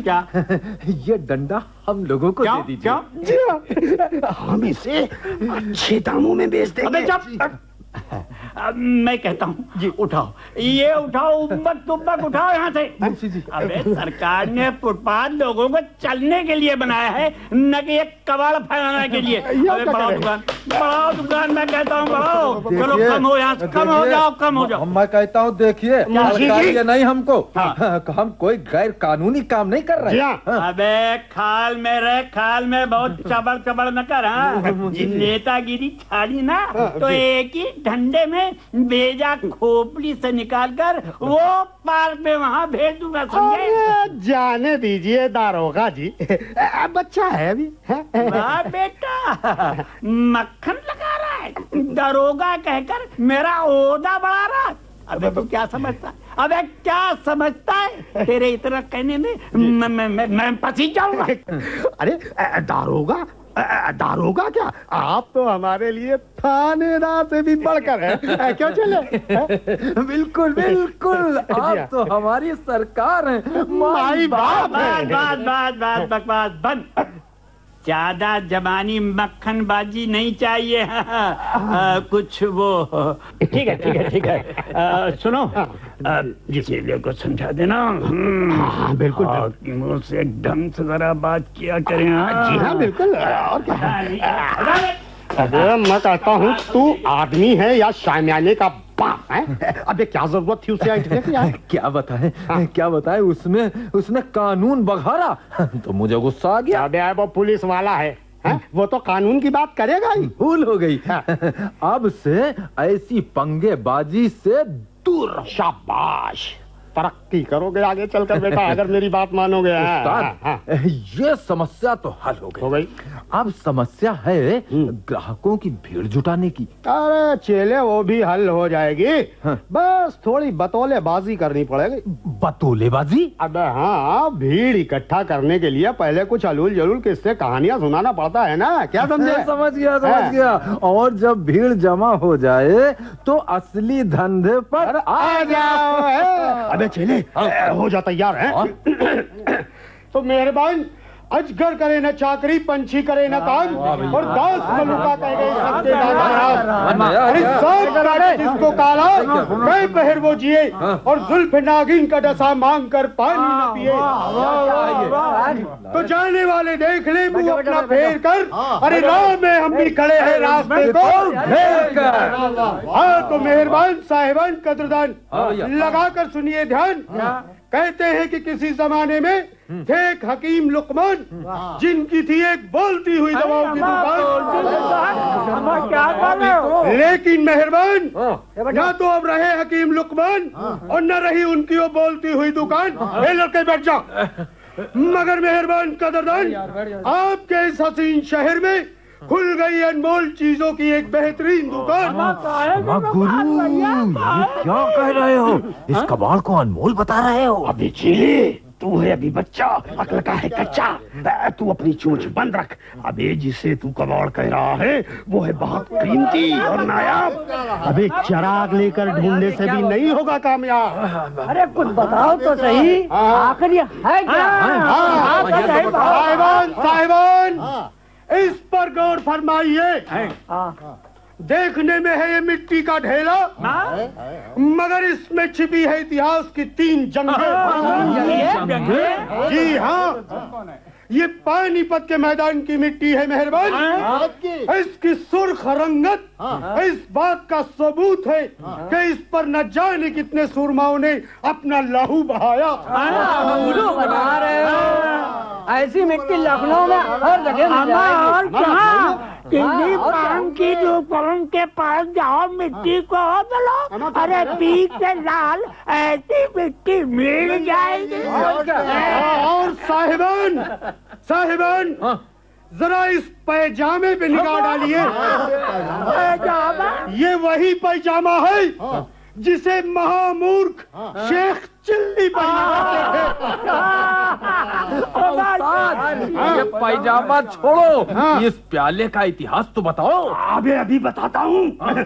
क्या? ये डंडा हम लोगों को दे दीजिए। क्या? हम इसे अच्छे दामों में बेच देंगे। अबे चुप! मैं कहता हूँ जी उठाओ, ये उठाओ, उम्मत उठाओ यहाँ से। अबे सरकार ने फुटपाथ लोगों को चलने के लिए बनाया है, न कि एक कबाड़ फैलाने के लिए। अबे बढ़ाओ दुकान, मैं कहता हूँ बढ़ाओ। चलो कम हो यहाँ, कम हो जाओ। मैं कहता हूँ देखिए, नहीं हमको, हम कोई गैर कानूनी काम नहीं कर रहे। अबे खाल में बहुत चबड़ न कर। नेतागिरी छाड़ी ना तो एक ही डंडे में बेजा खोपड़ी से निकालकर वो पार्क में वहाँ भेज दूंगा, समझे? जाने दीजिए दारोगा जी, बच्चा है अभी। वाह बेटा, मक्खन लगा रहा है, दारोगा कहकर मेरा ओहदा बढ़ा रहा है। अबे तू क्या समझता? अबे क्या समझता है? तेरे इतना कहने में मैं पसीज जाऊंगा। अरे दारोगा क्या, आप तो हमारे लिए थानेदार से भी बढ़कर है। क्यों चले? बिल्कुल बिल्कुल, आप तो हमारी सरकार है, माई बाप है। बकवास बंद। ज्यादा जबानी मक्खनबाजी नहीं चाहिए। कुछ वो ठीक है। सुनो, चेले को समझा देना। बिल्कुल, मुझसे ढंग से जरा बात किया करें। जी हाँ बिल्कुल। और क्या? अरे मैं कहता हूँ, तू आदमी है या शामियाने का बाप है? अबे क्या जरूरत थी उसे ऐंठने की? क्या बताए उसने कानून बघारा तो मुझे गुस्सा आ गया। अबे वो पुलिस वाला है, वो तो कानून की बात करेगा ही। भूल हो गई। अब से ऐसी पंगेबाजी से दूर। शाबाश, तरक्की करोगे आगे चलकर बेटा, अगर मेरी बात मानोगे। ये समस्या तो हल हो गई। अब समस्या है ग्राहकों की भीड़ जुटाने की। अरे चेले, वो भी हल हो जाएगी। बस थोड़ी बतौलेबाजी करनी पड़ेगी। बतौलेबाजी? अबे हाँ, भीड़ इकट्ठा करने के लिए पहले कुछ अलूल जलूल किस्से कहानियां सुनाना पड़ता है ना। क्या समझे? समझ गया। और जब भीड़ जमा हो जाए तो असली धंधे पर आ जाओ। अबे चले, हो जा तैयार है? तो मेहरबान, अजगर करे न चाकरी, पंछी करे न काम, और दास मलुका कह गए सबके दादा। जिसको काला मैं पहर वो जिए, और जुल्फ नागिन का डसा मांग कर पानी न पिए। तो जाने वाले देख ले मुंह अपना फेर कर, अरे राह में हम भी खड़े हैं रास्ते को घेर कर। हाँ तो मेहरबान साहिबान कदरदान, लगा कर सुनिए ध्यान। कहते हैं कि किसी जमाने में थे एक हकीम लुकमान, जिनकी थी एक बोलती हुई दवाओं की दुकान। लेकिन मेहरबान, ना तो अब रहे हकीम लुकमान और न रही उनकी वो बोलती हुई दुकान। ए लड़के बैठ जाओ। मगर मेहरबान कदरदान, आपके इस हसीन शहर में खुल गई अनमोल चीजों की एक बेहतरीन दुकान। गुरु, ये क्या कह रहे हो? इस कबाड़ को अनमोल बता रहे हो? अभी चीले, तू है अभी बच्चा, अक्ल का है कच्चा। तू अपनी चोंच बंद रख। अबे जिसे तू कबाड़ कह रहा है वो है बहुत कीमती और नायाब। अबे चिराग लेकर ढूंढने से भी नहीं होगा कामयाब। अरे कुछ बताओ तो सही, आखिर ये है क्या? साहिबान, इस पर गौर फरमाइए। देखने में है ये मिट्टी का ढेला, मगर इसमें छिपी है इतिहास की 3 जंगें। जी हाँ, ये पानीपत के मैदान की मिट्टी है मेहरबान। इसकी सुर्ख रंगत इस बात का सबूत है कि इस पर न जाने कितने सुरमाओं ने अपना लहू बहाया। बता रहे हो ऐसी मिट्टी लखनऊ में हर जगह और कहाँ? किसी पान की दुकान के पास जाओ, मिट्टी को बोलो, अरे पीक से लाल ऐसी मिट्टी मिल जाएगी। और साहिबान, जरा इस पैजामे पे निगाह डालिए। ये वही पैजामा है जिसे महामूर्ख शेख चिल्ली पहनाते थे। ये पैजामा छोड़ो, इस प्याले का इतिहास तो बताओ। अभी बताता हूँ।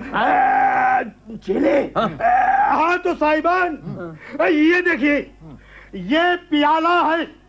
चले। हाँ तो साहिबान, ये देखिए, ये प्याला है